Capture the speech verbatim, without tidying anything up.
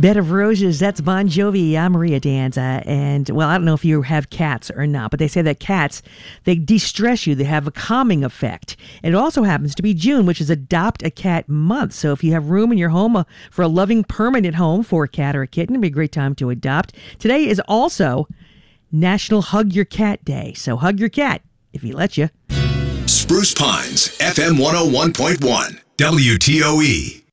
Bed of Roses, that's Bon Jovi. I'm Maria Danza. And, well, I don't know if you have cats or not, but they say that cats, they de-stress you. They have a calming effect. And it also happens to be June, which is Adopt a Cat Month. So if you have room in your home uh, for a loving, permanent home for a cat or a kitten, it'd be a great time to adopt. Today is also National Hug Your Cat Day. So hug your cat, if he lets you. Spruce Pines, F M one oh one point one, W T O E.